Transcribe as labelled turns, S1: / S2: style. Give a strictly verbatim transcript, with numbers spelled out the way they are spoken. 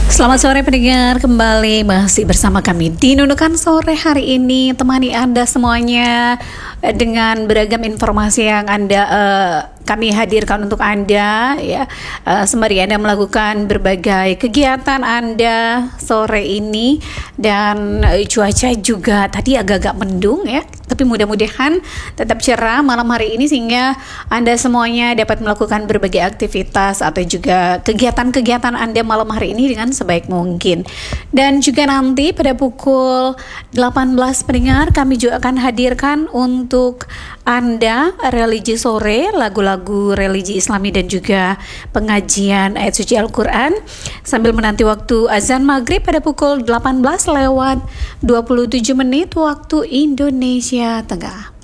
S1: Selamat sore pendengar, kembali masih bersama kami di Nunukan Sore hari ini. Temani Anda semuanya dengan beragam informasi yang Anda uh, kami hadirkan untuk Anda ya. Uh, sembari Anda melakukan berbagai kegiatan Anda sore ini. Dan uh, cuaca juga tadi agak-agak mendung ya, tapi mudah-mudahan tetap cerah malam hari ini sehingga Anda semuanya dapat melakukan berbagai aktivitas atau juga kegiatan-kegiatan Anda malam hari ini dengan sebaik mungkin. Dan juga nanti pada pukul delapan belas pendengar, kami juga akan hadirkan untuk Anda religi sore, lagu-lagu religi Islami dan juga pengajian ayat suci Al-Quran sambil menanti waktu azan maghrib pada pukul delapan belas lewat dua puluh tujuh menit waktu Indonesia Tengah.